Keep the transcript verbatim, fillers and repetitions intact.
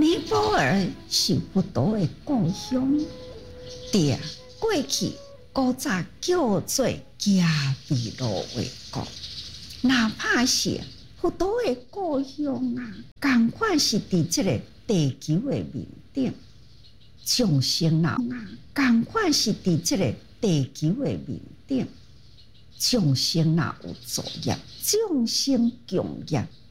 尼泊尔是佛陀的故乡，伫过去古早叫做迦毗罗卫国，哪怕是佛陀的故乡啊，同款是伫即个地球的面顶，众生啊，同款是伫即个地球的面顶，众生若有作业，众生共业。